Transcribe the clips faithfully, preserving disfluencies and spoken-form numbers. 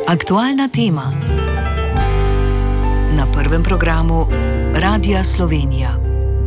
Aktualna tema na prvem programu Radia Slovenija.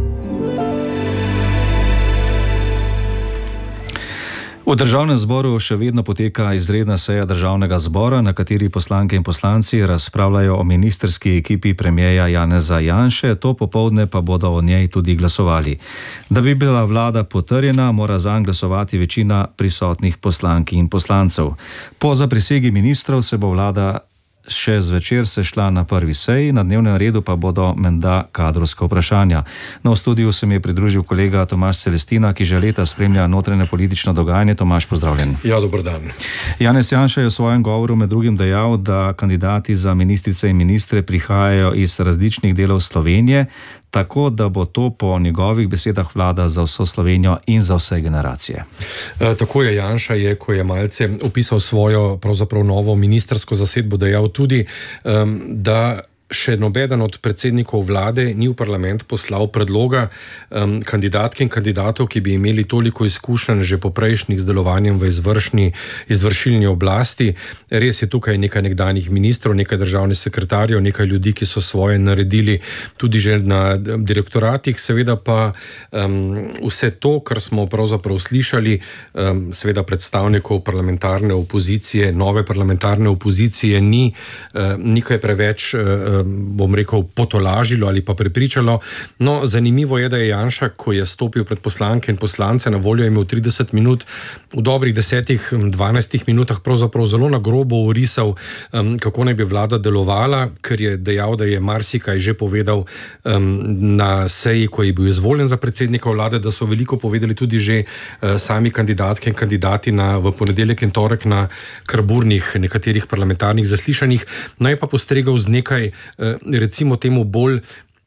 V Državnem zboru še vedno poteka izredna seja Državnega zbora, na kateri poslanke in poslanci razpravljajo o ministrski ekipi premierja Janeza Janše, to popoldne pa bodo o njej tudi glasovali. Da bi bila vlada potrjena, mora zanj glasovati večina prisotnih poslank in poslancev. Po zaprisegi ministrov se bo vlada še zvečer sešla na prvi seji, na dnevnem redu pa bodo menda kadrovska vprašanja. No, v studiu se mi je pridružil kolega Tomaž Celestina, ki že leta spremlja notranje politično dogajanje. Tomaž, pozdravljen. Ja, dober dan. Janez Janša je v svojem govoru med drugim dejal, da kandidati za ministrice in ministre prihajajo iz različnih delov Slovenije, tako da bo to po njegovih besedah vlada za vso Slovenijo in za vse generacije. E, tako je Janša, je, ko je malce opisal svojo pravzaprav novo ministersko zasedbo, dejal tudi, um, da še nobeden od predsednikov vlade ni v parlament poslal predloga um, kandidatke in kandidatov, ki bi imeli toliko izkušenj že po prejšnjih z delovanjem v izvršni, izvršilni oblasti. Res je tukaj nekaj nekdanjih ministrov, nekaj državnih sekretarjev, nekaj ljudi, ki so svoje naredili tudi že na direktoratih, seveda pa um, vse to, kar smo pravzaprav slišali, um, seveda predstavnikov parlamentarne opozicije, nove parlamentarne opozicije, ni uh, nekaj preveč uh, bom rekel, potolažilo ali pa prepričalo. No, zanimivo je, da je Janša, ko je stopil pred poslanke in poslance, na voljo imel trideset minut, v dobrih desetih, dvanajstih minutah pravzaprav zelo na grobo orisal, um, kako naj bi vlada delovala, ker je dejal, da je marsikaj že povedal um, na seji, ko je bil izvoljen za predsednika vlade, da so veliko povedali tudi že uh, sami kandidatke in kandidati na, v ponedeljek in torek na kar burnih nekaterih parlamentarnih zaslišanjih. No, je pa postregal z nekaj recimo temu bolj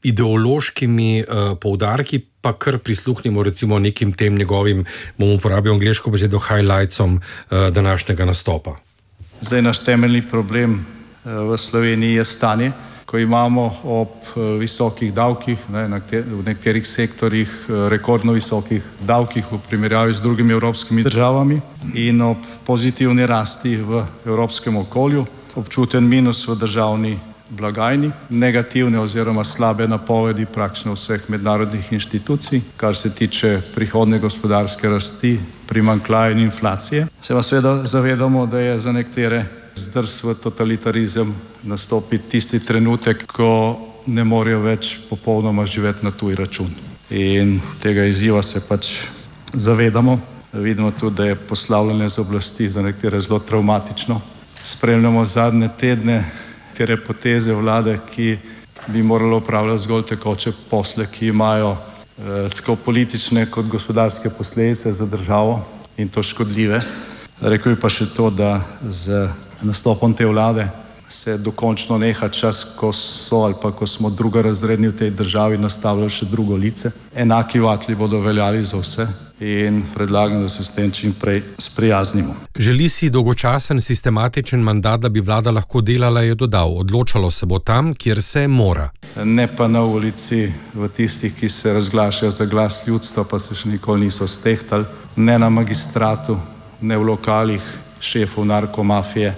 ideološkimi uh, poudarki, pa kar prisluhnimo recimo nekim tem njegovim, bom uporabil angleško besedo, highlightsom uh, današnjega nastopa. Zdaj, naš temeljni problem uh, v Sloveniji je stanje, ko imamo ob uh, visokih davkih, ne, na kter, v nekaterih sektorjih uh, rekordno visokih davkih v primerjavi z drugimi evropskimi državami in ob pozitivni rasti v evropskem okolju, občuten minus v državni blagajni, negativne oziroma slabe napovedi praktično vseh mednarodnih inštitucij, kar se tiče prihodne gospodarske rasti, primanjkljaja in inflacije. Se pa seveda zavedamo, da je za nekatere zdrs v totalitarizem nastopi tisti trenutek, ko ne morejo več popolnoma živeti na tuj račun. In tega izziva se pač zavedamo. Vidimo tudi, da je poslavljanje z oblasti za nekatere zelo travmatično. Spremljamo zadnje tedne katere poteze vlade, ki bi moralo upravljati zgolj tekoče posle, ki imajo eh, tako politične kot gospodarske posledice za državo in to škodljive. Rekel bi pa še to, da z nastopom te vlade se dokončno neha čas, ko so ali pa ko smo drugorazredni v tej državi nastavljali še drugo lice. Enaki vatli bodo veljali za vse in predlagam, da se s tem čim prej sprijaznimo. Želi si dolgočasen, sistematičen mandat, da bi vlada lahko delala, je dodal. Odločalo se bo tam, kjer se mora. Ne pa na ulici v tistih, ki se razglašajo za glas ljudstva, pa se še nikoli niso stehtali. Ne na magistratu, ne v lokalih šefov narkomafije.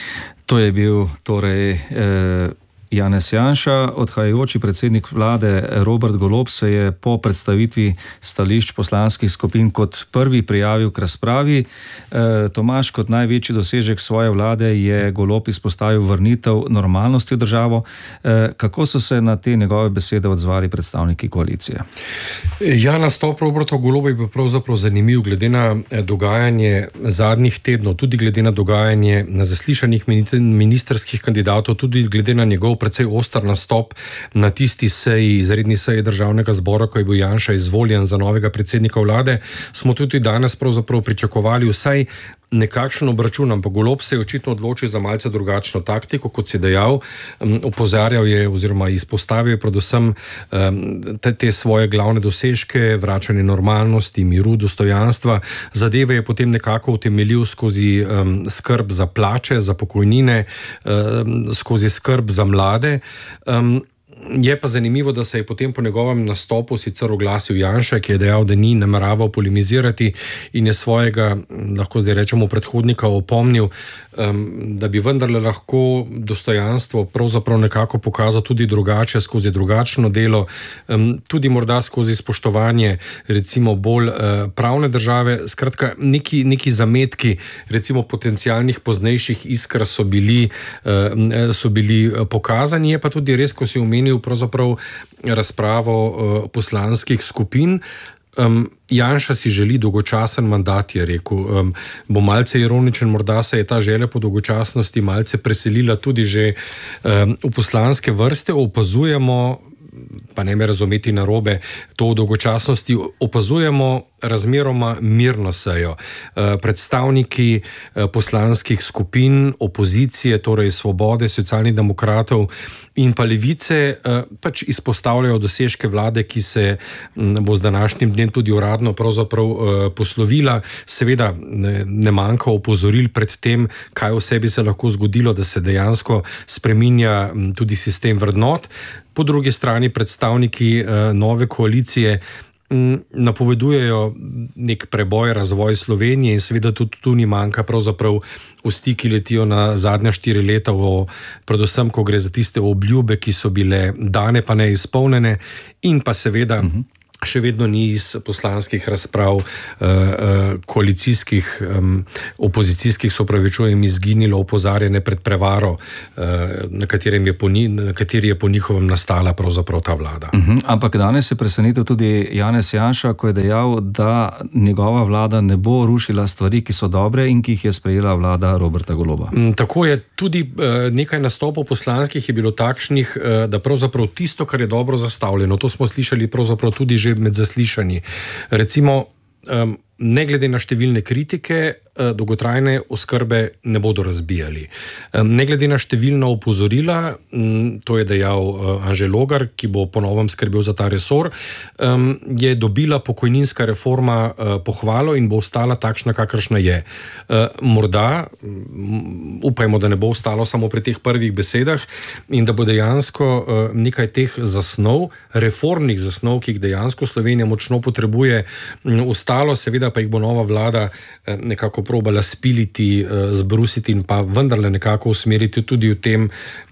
To je bil torej eh, Janez Janša. Odhajajoči predsednik vlade Robert Golob se je po predstavitvi stališč poslanskih skupin kot prvi prijavil k razpravi. E, Tomaž, kot največji dosežek svoje vlade je Golob izpostavil vrnitev normalnosti v državo. E, kako so se na te njegove besede odzvali predstavniki koalicije? Ja, nastop Roberta Goloba je bil pravzaprav zanimiv glede na dogajanje zadnjih tednov, tudi glede na dogajanje na zaslišanjih ministerskih kandidatov, tudi glede na njegov precej oster nastop na tisti seji, izredni seji Državnega zbora, ko je bil Janša izvoljen za novega predsednika vlade, smo tudi danes pravzaprav pričakovali vsaj nekakšen obračun, ampak Golob se je očitno odločil za malce drugačno taktiko, kot si dejal. Opozarjal je oziroma izpostavil je predvsem te, te svoje glavne dosežke, vračanje normalnosti, miru, dostojanstva. Zadeve je potem nekako utemeljil skozi um, skrb za plače, za pokojnine, um, skozi skrb za mlade. Um, Je pa zanimivo, da se je potem po njegovem nastopu sicer oglasil Janša, ki je dejal, da ni nameraval polemizirati in je svojega, lahko zdaj rečemo, predhodnika opomnil, da bi vendarle lahko dostojanstvo pravzaprav nekako pokazal tudi drugače, skozi drugačno delo, tudi morda skozi spoštovanje recimo bolj pravne države. Skratka, neki, neki zametki recimo potencialnih poznejših iskr so bili, so bili pokazani. Je pa tudi res, ko si omenil pravzaprav razpravo poslanskih skupin. Um, Janša si želi dolgočasen mandat, je rekel. Um, bo malce ironičen, morda se je ta želja po dolgočasnosti malce preselila tudi že um, v poslanske vrste. Opazujemo, pa ne me razumeti narobe, to v dolgočasnosti opazujemo razmeroma mirno sejo. Predstavniki poslanskih skupin, opozicije, torej Svobode, Socialnih demokratov in pa Levice pač izpostavljajo dosežke vlade, ki se bo z današnjim dnem tudi uradno pravzaprav poslovila. Seveda ne manjka opozoril pred tem, kaj vse bi se lahko zgodilo, da se dejansko spreminja tudi sistem vrednot. Po drugi strani predstavniki nove koalicije napovedujejo nek preboj, razvoj Slovenije in seveda tudi tu ni manjka pravzaprav vsti, ki letijo na zadnja štiri leta, o, predvsem, ko gre za tiste obljube, ki so bile dane pa ne izpolnjene, in pa seveda uh-huh. še vedno ni iz poslanskih razprav eh, koalicijskih, eh, opozicijskih, se opravičujem, izginilo opozarjanje pred prevaro, eh, na, je po, na kateri je po njihovem nastala pravzaprav ta vlada. Uh-huh. Ampak danes je presenetil tudi Janez Janša, ko je dejal, da njegova vlada ne bo rušila stvari, ki so dobre in ki jih je sprejela vlada Roberta Goloba. Tako je, tudi eh, nekaj nastopov poslanskih je bilo takšnih, eh, da pravzaprav tisto, kar je dobro zastavljeno, to smo slišali pravzaprav tudi že med zaslišanji. Recimo, um, ne glede na številne kritike, uh, dolgotrajne oskrbe ne bodo razbijali. Um, ne glede na številna opozorila, um, to je dejal uh, Anže Logar, ki bo ponovno skrbel za ta resor, um, je dobila pokojninska reforma uh, pohvalo in bo ostala takšna, kakršna je. Uh, morda, um, upajmo, da ne bo ostalo samo pri teh prvih besedah in da bo dejansko uh, nekaj teh zasnov, reformnih zasnov, ki jih dejansko Slovenija močno potrebuje, um, ostalo, seveda pa jih bo nova vlada nekako probala spiliti, zbrusiti in pa vendarle nekako usmeriti tudi v tem,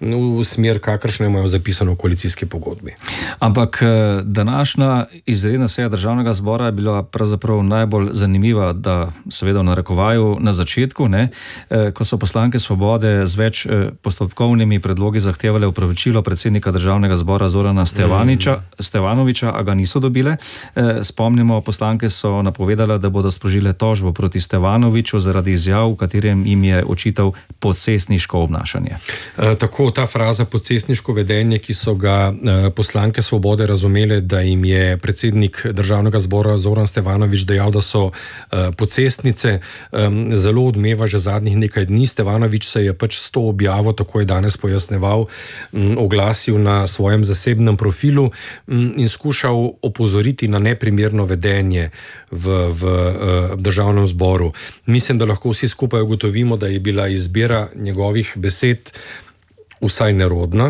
v smer, kakršne imajo zapisano v koalicijski pogodbi. Ampak današnja izredna seja državnega zbora je bila pravzaprav najbolj zanimiva, da seveda v narekovaju na začetku, ne, ko so poslanke Svobode z več postopkovnimi predlogi zahtevale opravičilo predsednika državnega zbora Zorana Stevaniča, mm. Stevanoviča, a ga niso dobile. Spomnimo, poslanke so napovedale, da bodo sprožile tožbo proti Stevanoviču zaradi izjav, v katerem jim je očital pocestniško obnašanje. E, tako, ta fraza pocestniško vedenje, ki so ga e, poslanke Svobode razumele, da jim je predsednik državnega zbora Zoran Stevanovič dejal, da so e, pocestnice, e, zelo odmeva že zadnjih nekaj dni. Stevanovič se je pač s to objavo, tako je danes pojasneval, m, oglasil na svojem zasebnem profilu m, in skušal opozoriti na neprimerno vedenje v, v državnem zboru. Mislim, da lahko vsi skupaj ugotovimo, da je bila izbira njegovih besed vsaj nerodna,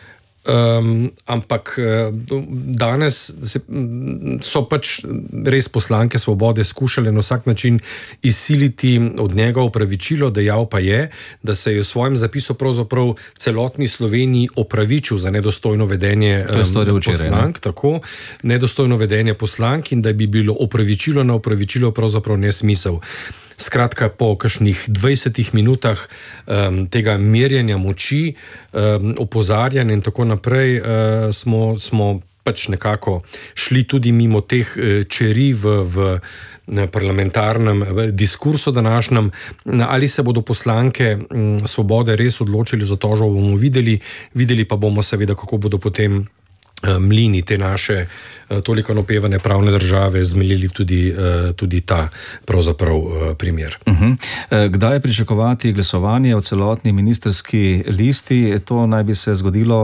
um, ampak danes so pač res poslanke Svobode skušale na vsak način izsiliti od njega opravičilo, dejal pa je, da se je v svojem zapisu pravzaprav celotni Sloveniji opravičil za nedostojno vedenje um, poslank, tako, nedostojno vedenje poslank in da bi bilo opravičilo na opravičilo pravzaprav nesmisel. Skratka, po kakšnih dvajsetih minutah um, tega merjenja moči, um, opozarjanja in tako naprej, uh, smo, smo pač nekako šli tudi mimo teh uh, čeri v, v parlamentarnem v diskursu današnjem. Ali se bodo poslanke um, Svobode res odločili za tožbo, bomo videli, videli pa bomo seveda, kako bodo potem mlini te naše toliko napevane pravne države zmelili tudi, tudi ta pravzaprav primer. Uh-huh. Kdaj je pričakovati glasovanje o celotni ministrski listi? To naj bi se zgodilo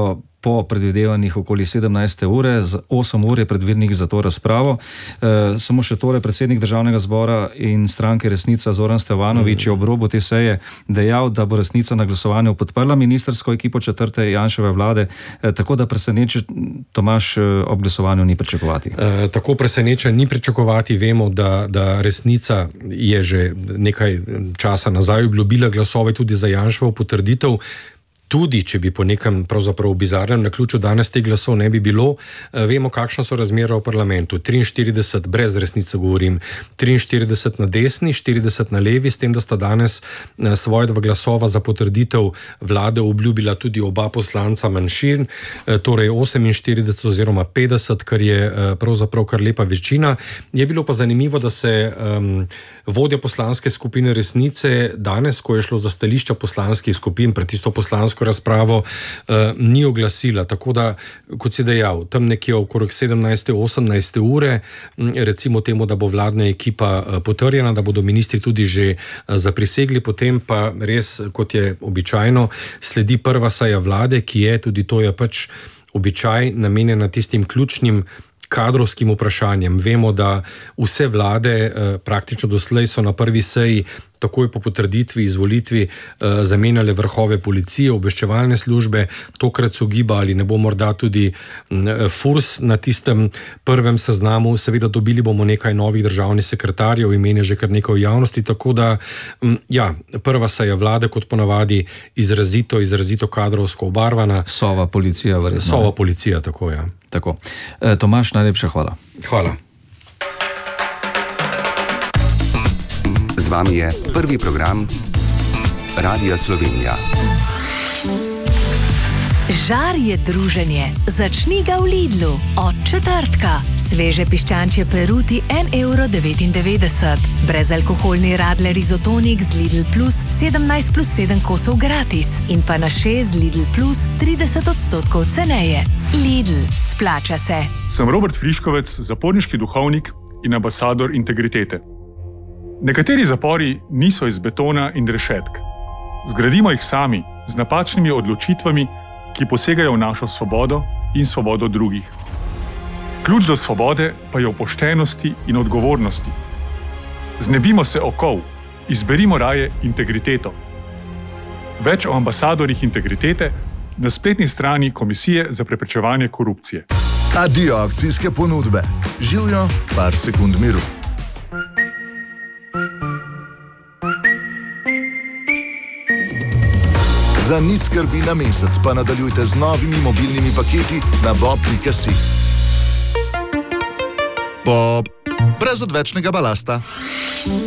po predvidevanih okoli sedemnajste ure, z osem ur je predvidenih za to razpravo. E, samo še tole, predsednik Državnega zbora in stranke Resnica Zoran Stevanović je ob robu te seje dejal, da bo Resnica na glasovanju podprla ministrsko ekipo četrte Janševe vlade, e, tako da preseneče, Tomaž, ob glasovanju ni pričakovati. E, tako preseneče ni pričakovati. Vemo, da, da Resnica je že nekaj časa nazaj obljubila glasove tudi za Janševo potrditev. Tudi, če bi po nekem pravzaprav bizarnem naključju danes teh glasov ne bi bilo, vemo, kakšna so razmere v parlamentu. triinštirideset, brez Resnice govorim, triinštirideset na desni, štirideset na levi, s tem, da sta danes svoje dva glasova za potrditev vlade obljubila tudi oba poslanca manjšin, torej oseminštirideset oziroma petdeset, kar je pravzaprav kar lepa večina. Je bilo pa zanimivo, da se um, vodja poslanske skupine Resnice danes, ko je šlo za stališča poslanskih skupin pred tisto poslansko razpravo, uh, ni oglasila. Tako da, kot si dejal, tam nekje okrog sedemnajste, osemnajste ure, recimo temu, da bo vladna ekipa uh, potrjena, da bodo ministri tudi že uh, zaprisegli, potem pa res, kot je običajno, sledi prva seja vlade, ki je, tudi to je pač običaj, namenjena tistim ključnim kadrovskim vprašanjem. Vemo, da vse vlade eh, praktično doslej so na prvi seji takoj po potrditvi, izvolitvi eh, zamenjale vrhove policije, obveščevalne službe, tokrat so gibali, ne bo morda tudi eh, Furs na tistem prvem seznamu, seveda dobili bomo nekaj novih državnih sekretarjev, imen je že kar nekaj v javnosti, tako da hm, ja, prva seja vlade, kot ponavadi, izrazito, izrazito kadrovsko obarvana. Sova policija, verjetno. Sova policija, tako ja. Tako. E, Tomaž, najlepša hvala. Hvala. Z vami je prvi program Radia Slovenija. Žar je druženje. Začni ga v Lidlu. Od četrtka. Sveže piščančje peruti en evro devetindevetdeset. Brezalkoholni radler izotonik z Lidl Plus sedemnajst plus sedem kosov gratis. In pa na šest Lidl Plus trideset odstotkov ceneje. Lidl, splača se. Sem Robert Friškovec, zaporniški duhovnik in ambasador integritete. Nekateri zapori niso iz betona in rešetk. Zgradimo jih sami, z napačnimi odločitvami, ki posegajo v našo svobodo in svobodo drugih. Ključ do svobode pa je v poštenosti in odgovornosti. Znebimo se okov, izberimo raje integriteto. Več o ambasadorjih integritete na spletni strani Komisije za preprečevanje korupcije. Adijo akcijske ponudbe. Živjo, par sekund miru. Za nič skrbi na mesec pa nadaljujte z novimi mobilnimi paketi na bob pika si. Bob, brez odvečnega balasta.